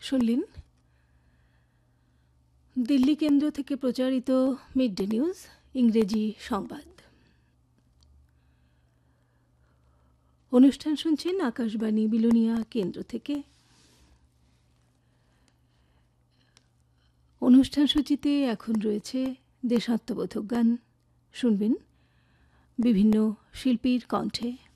শুনলেন দিল্লি কেন্দ্র থেকে প্রচারিত মিড ডে নিউজ ইংরেজি সংবাদ। অনুষ্ঠান শুনছেন আকাশবাণী বিলোনিয়া কেন্দ্র থেকে। অনুষ্ঠান সূচিতে এখন রয়েছে দেশাত্মবোধক গান, শুনবেন বিভিন্ন শিল্পীর কণ্ঠে।